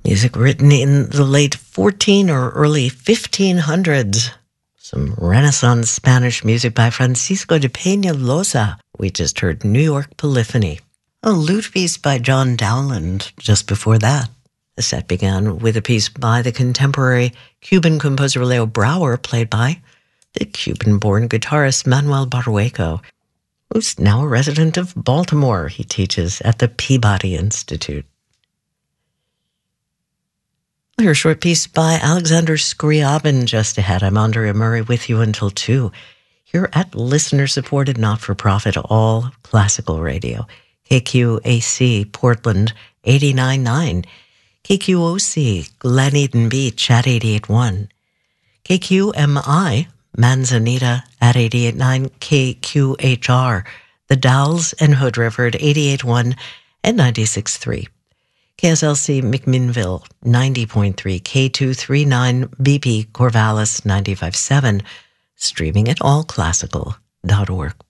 Music written in the late 14 or early 1500s. Some Renaissance Spanish music by Francisco de Peñalosa. We just heard New York Polyphony. A lute piece by John Dowland just before that. The set began with a piece by the contemporary Cuban composer Leo Brouwer, played by the Cuban-born guitarist Manuel Barrueco, who's now a resident of Baltimore. He teaches at the Peabody Institute. Here's a short piece by Alexander Scriabin just ahead. I'm Andrea Murray with you until 2 here at listener-supported not-for-profit all classical radio. KQAC Portland 89.9, KQOC Glen Eden Beach at 88.1, KQMI Manzanita at 88.9, KQHR The Dalles and Hood River at 88.1 and 96.3. KSLC McMinnville 90.3, K239 BP Corvallis 95.7, streaming at allclassical.org.